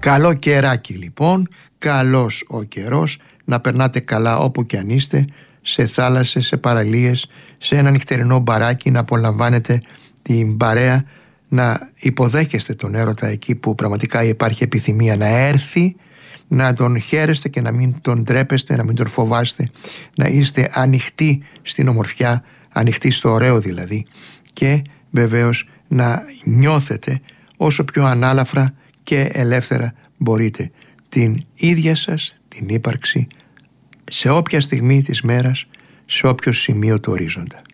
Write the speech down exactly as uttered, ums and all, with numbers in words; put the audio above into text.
Καλό καιράκι λοιπόν, καλός ο καιρός, να περνάτε καλά όπου και αν είστε, σε θάλασσες, σε παραλίες, σε ένα νυχτερινό μπαράκι, να απολαμβάνετε την παρέα, να υποδέχεστε τον έρωτα εκεί που πραγματικά υπάρχει επιθυμία να έρθει, να τον χαίρεστε και να μην τον ντρέπεστε, να μην τον φοβάστε, να είστε ανοιχτοί στην ομορφιά, ανοιχτοί στο ωραίο δηλαδή, και βεβαίως να νιώθετε όσο πιο ανάλαφρα και ελεύθερα μπορείτε την ίδια σας την ύπαρξη σε όποια στιγμή της μέρας, σε όποιο σημείο του ορίζοντα.